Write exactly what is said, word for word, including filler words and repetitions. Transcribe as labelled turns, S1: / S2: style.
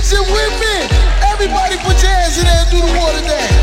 S1: Is it with me? Everybody put your hands in there and do the water dance.